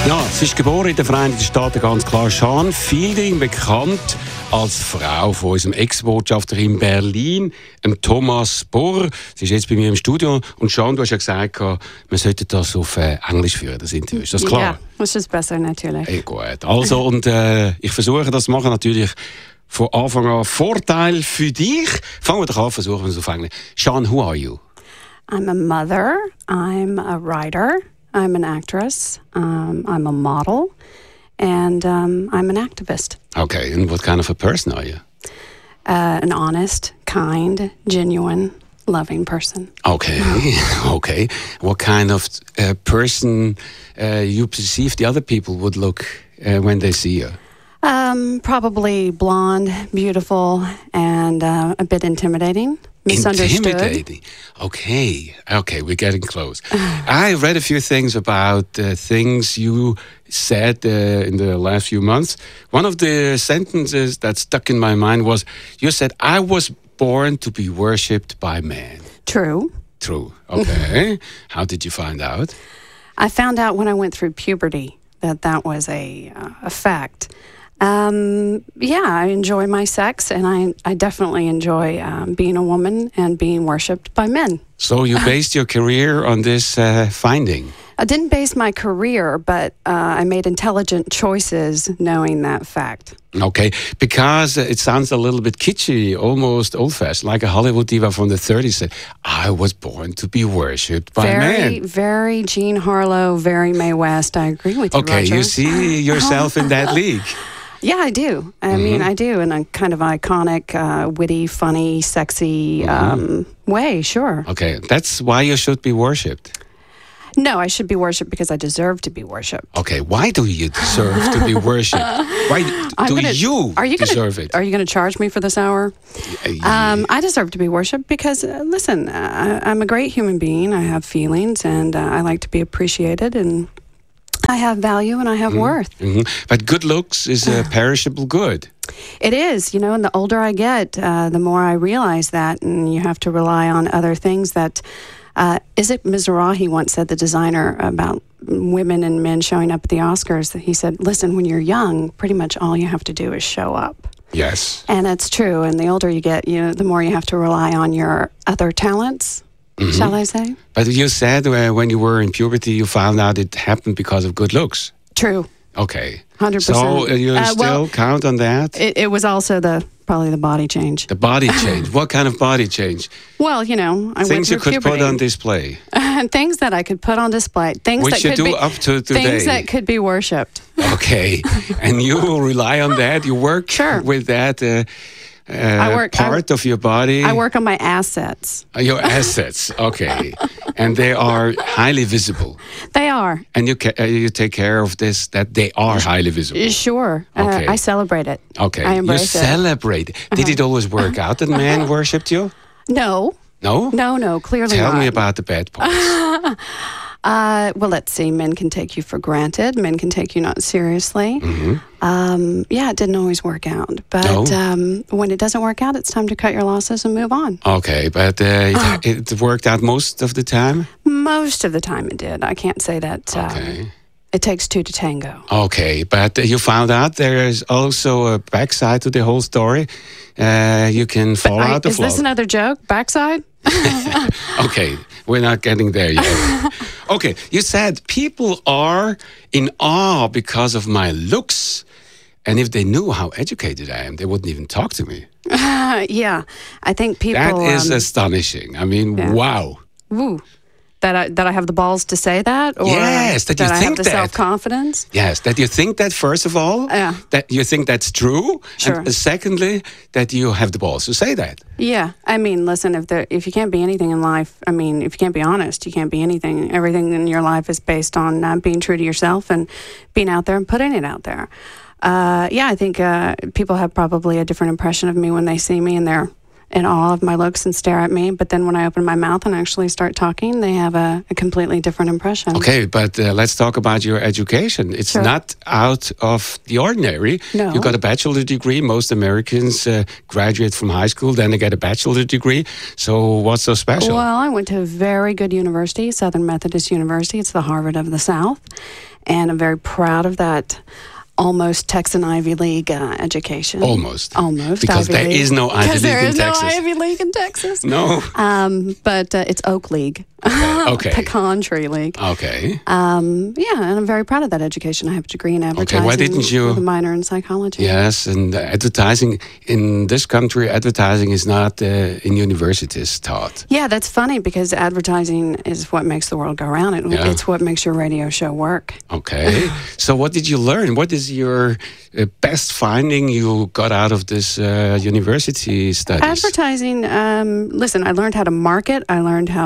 Ja, sie ist geboren in den Vereinigten Staaten, ganz klar. Sian Fielding, bekannt als Frau von unserem Ex-Botschafter in Berlin, Thomas Borr. Sie ist jetzt bei mir im Studio. Und Sian, du hast ja gesagt, wir sollten das auf Englisch führen, das Interview. Ist das klar? Ja, das ist besser natürlich. Hey, gut. Also, und ich versuche das zu machen, natürlich von Anfang an Vorteil für dich. Fangen wir doch an, versuchen wir es auf Englisch. Sian, who are you? I'm a mother, I'm a writer, I'm an actress, I'm a model, and I'm an activist. Okay, and what kind of a person are you? An honest, kind, genuine, loving person. Okay, okay. What kind of person you perceive the other people would look when they see you? Probably blonde, beautiful, and a bit intimidating. Misunderstood. Intimidating. Okay, we're getting close. I read a few things about things you said in the last few months. One of the sentences that stuck in my mind was, you said, I was born to be worshipped by men. True. True. Okay. How did you find out? I found out when I went through puberty that was a fact. Yeah, I enjoy my sex, and I definitely enjoy being a woman and being worshipped by men. So you based your career on this finding? I didn't base my career, but I made intelligent choices knowing that fact. Okay, because it sounds a little bit kitschy, almost old-fashioned, like a Hollywood diva from the 30s said, I was born to be worshipped by men. Very Jean Harlow, very Mae West. I agree with you, Okay, Roger. you see yourself in that league. Yeah, I do. I mean, I do in a kind of iconic, witty, funny, sexy way, sure. Okay, that's why you should be worshipped. No, I should be worshipped because I deserve to be worshipped. Okay, why do you deserve to be worshipped? Why do you deserve it? Are you going to charge me for this hour? I deserve to be worshipped because, listen, I'm a great human being. I have feelings, and I like to be appreciated, and I have value, and I have worth. But good looks is a perishable good. It is, and the older I get, the more I realize that, and you have to rely on other things that... Isaac Mizrahi once said, the designer, about women and men showing up at the Oscars, that he said, listen, when you're young, pretty much all you have to do is show up. Yes. And that's true. And the older you get, the more you have to rely on your other talents, shall I say? But you said when you were in puberty, you found out it happened because of good looks. True. Okay. 100%. So you still count on that? It was also probably the body change. The body change. What kind of body change? Well, I went through things you could puberty. put on display. Things that I could put on display. Things Which that you could do be, up to today. Things that could be worshipped. Okay. And you will rely on that? You work with that part of your body? I work on my assets. Your assets, okay. And they are highly visible. They are. And you take care of this, that they are highly visible. Sure. Okay. I celebrate it. Okay. I embrace it. You celebrate it. Did it always work out that men worshipped you? No. No? No, clearly not. Tell me about the bad parts. Well, let's see. Men can take you for granted. Men can take you not seriously. It didn't always work out. But when it doesn't work out, it's time to cut your losses and move on. Okay, but it worked out most of the time? Most of the time it did. I can't say that it takes two to tango. Okay, but you found out there is also a backside to the whole story. You can fall out of love. Is this another joke? Backside? Okay, we're not getting there yet. Okay, you said people are in awe because of my looks. And if they knew how educated I am, they wouldn't even talk to me. Yeah, I think people... That is astonishing. I mean, wow. Woo. That I have the balls to say that? Or yes, that you think I have the self-confidence? Yes, that you think that, first of all. Yeah. That you think that's true. Sure. And secondly, that you have the balls to say that. Yeah. I mean, listen, if you can't be anything in life, I mean, if you can't be honest, you can't be anything. Everything in your life is based on being true to yourself and being out there and putting it out there. I think people have probably a different impression of me when they see me, and in awe of my looks and stare at me. But then when I open my mouth and actually start talking, they have a completely different impression. Okay, but let's talk about your education. It's Sure. not out of the ordinary. No. You got a bachelor degree. Most Americans graduate from high school, then they get a bachelor degree. So what's so special? Well, I went to a very good university, Southern Methodist University. It's the Harvard of the South. And I'm very proud of that almost Texan Ivy League education. Almost. Ivy Because there League. is no Ivy Because League there in is Texas. no Ivy League in Texas. No. But it's Oak League. Okay. Pecan Tree League. Okay. Yeah, and I'm very proud of that education. I have a degree in advertising why didn't you- with a minor in psychology. Yes, and advertising in this country, advertising is not in universities taught. Yeah, that's funny because advertising is what makes the world go round. Yeah. It's what makes your radio show work. Okay. So what did you learn? What is your best finding you got out of this university studies? Advertising. Listen, I learned how to market. I learned how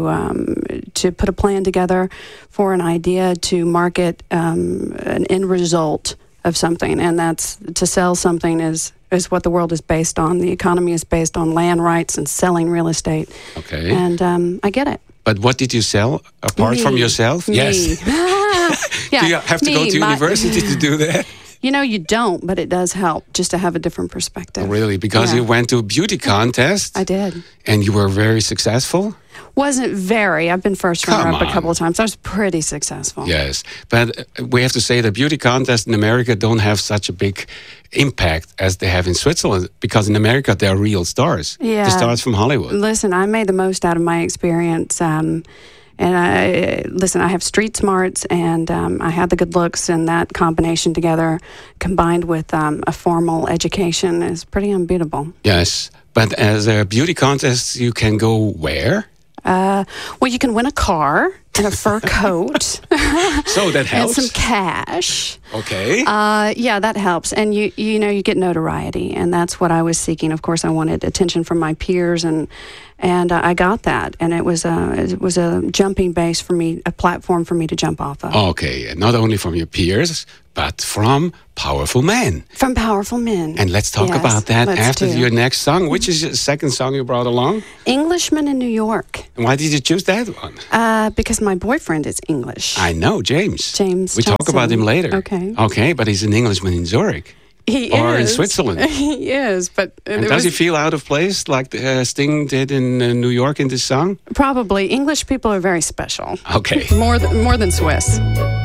to put a plan together for an idea to market an end result of something, and that's to sell something is what the world is based on. The economy is based on land rights and selling real estate. Okay. And I get it. But what did you sell apart from Me. yourself? Me. Yes. Yeah, Do you have to go me, to university to do that? You know, you don't, but it does help just to have a different perspective. Oh, really? Because Yeah. you went to a beauty contest I did. and you were very successful? Wasn't very. I've been first Come runner-up a on. couple of times. I was pretty successful. Yes. But we have to say that beauty contests in America don't have such a big impact as they have in Switzerland, because in America they are real stars. Yeah. The stars from Hollywood. Listen, I made the most out of my experience. And I have street smarts, and I had the good looks, and that combination together, combined with a formal education, is pretty unbeatable. Yes. But as a beauty contest, you can go where? Well, you can win a car and a fur coat So that and helps. some cash. Okay. Yeah, that helps, and you know you get notoriety, and that's what I was seeking. Of course, I wanted attention from my peers, and I got that, and it was a jumping base for me, a platform for me to jump off of. Okay. And not only from your peers, but from powerful men. From powerful men. And let's talk Yes, about that let's after do. your next song. Which is the second song you brought along? Englishman in New York, And why did you choose that one? because my boyfriend is English. I know, James. James We talk about Johnson. him later. Okay. Okay, but he's an Englishman in Zurich. He Or in is. Switzerland. He is, but And does he feel out of place like Sting did in New York in this song? probably English people are very special. Okay. More than Swiss.